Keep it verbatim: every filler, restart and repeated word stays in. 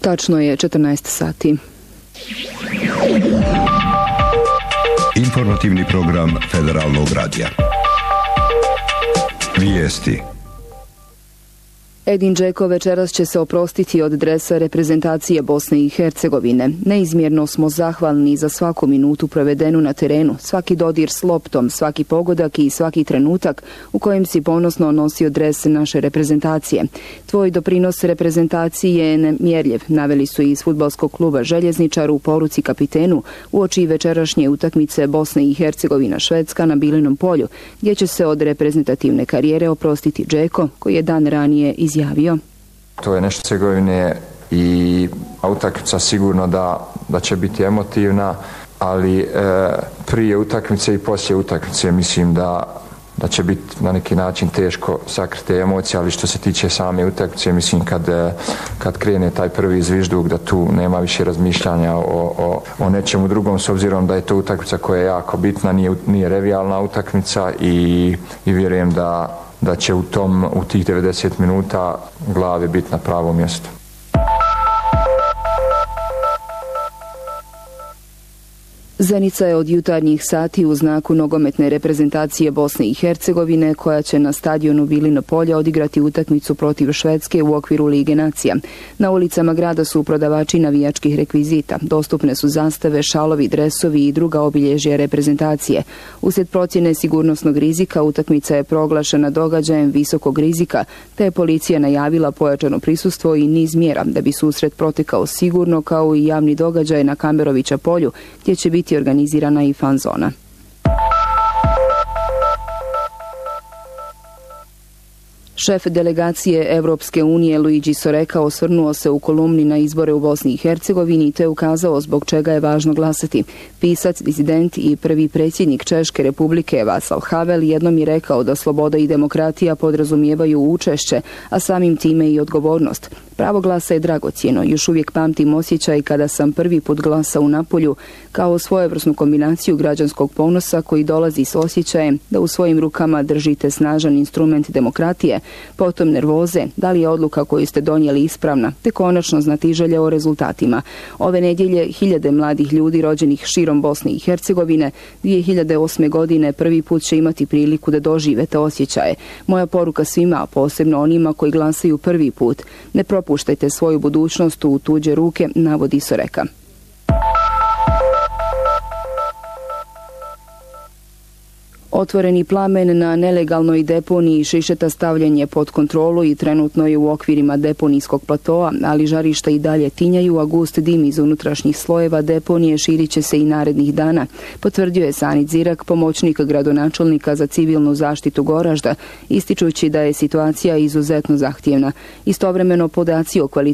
Tačno je četrnaest sati. Informativni program Federalnog radija. Vijesti. Edin Džeko večeras će se oprostiti od dresa reprezentacije Bosne i Hercegovine. Neizmjerno smo zahvalni za svaku minutu provedenu na terenu, svaki dodir s loptom, svaki pogodak i svaki trenutak u kojem si ponosno nosio dres naše reprezentacije. Tvoj doprinos reprezentaciji je nemjerljiv, naveli su iz fudbalskog kluba Željezničar u poruci kapitenu uoči večerašnje utakmice Bosne i Hercegovina Švedska na Bilinom polju, gdje će se od reprezentativne karijere oprostiti Džeko, koji je dan ranije izjavio. Javio. To je nešto Hercegovine i utakmica sigurno da, da će biti emotivna, ali e, prije utakmice i poslije utakmice mislim da, da će biti na neki način teško sakriti emocije, ali što se tiče same utakmice mislim kad, kad krene taj prvi zvižduk da tu nema više razmišljanja o, o, o nečemu drugom, s obzirom da je to utakmica koja je jako bitna, nije, nije revijalna utakmica i, i vjerujem da da će u tom u tih devedeset minuta glave biti na pravom mjestu. Zenica je od jutarnjih sati u znaku nogometne reprezentacije Bosne i Hercegovine koja će na stadionu Bilino polje odigrati utakmicu protiv Švedske u okviru Lige nacija. Na ulicama grada su prodavači navijačkih rekvizita. Dostupne su zastave, šalovi, dresovi i druga obilježja reprezentacije. Uslijed procjene sigurnosnog rizika utakmica je proglašena događajem visokog rizika, te je policija najavila pojačano prisustvo i niz mjera da bi susret protekao sigurno, kao i javni događaj na Kamberovića polju, gdje će biti organizirana i fan zona. Šef delegacije Evropske unije Luigi Soreka osvrnuo se u kolumni na izbore u Bosni i Hercegovini te ukazao zbog čega je važno glasati. Pisac, disident i prvi predsjednik Češke republike Václav Havel jednom je rekao da sloboda i demokratija podrazumijevaju učešće, a samim time i odgovornost. Pravo glasa je dragocjeno, još uvijek pamtim osjećaj kada sam prvi put glasao u Napolju kao svojevrsnu kombinaciju građanskog ponosa koji dolazi s osjećajem da u svojim rukama držite snažan instrument demokratije, potom nervoze, da li je odluka koju ste donijeli ispravna, te konačno znatiželje o rezultatima. Ove nedjelje hiljade mladih ljudi rođenih širom Bosne i Hercegovine dvije hiljade osme godine prvi put će imati priliku da dožive te osjećaje. Moja poruka svima, a posebno onima koji glasaju prvi put, ne propuštajte svoju budućnost u tuđe ruke, navodi Soreka. Otvoreni plamen na nelegalnoj deponiji Šišeta stavljen je pod kontrolu i trenutno je u okvirima deponijskog platoa, ali žarišta i dalje tinjaju, a gust dim iz unutrašnjih slojeva deponije širit će se i narednih dana, potvrdio je Sanit Zirak, pomoćnik gradonačelnika za civilnu zaštitu Goražda, ističući da je situacija izuzetno zahtjevna. Istovremeno podaci o kvaliteti